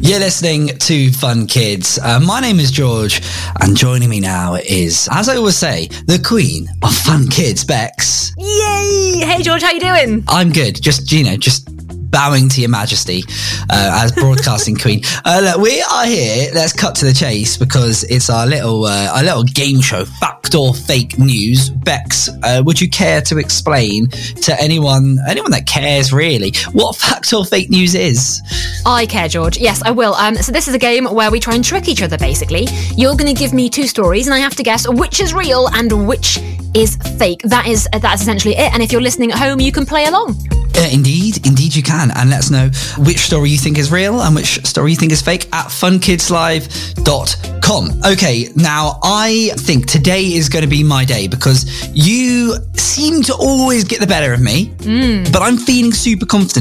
You're listening to Fun Kids. My name is George, and joining me now is, as I always say, the queen of Fun Kids, Bex. Yay! Hey George, how you doing? I'm good. Just bowing to your majesty as broadcasting queen. Look, we are here. Let's cut to the chase because it's our little game show, Fact or Fake News. Bex, would you care to explain to anyone that cares really, what fact or fake news is? I care, George. Yes, I will. So this is a game where we try and trick each other, basically. You're going to give me two stories and I have to guess which is real and which is fake. That's essentially it. And if you're listening at home, you can play along. Indeed you can. And let us know which story you think is real and which story you think is fake at funkidslive.com. Okay, now I think today is going to be my day because you seem to always get the better of me, but I'm feeling super confident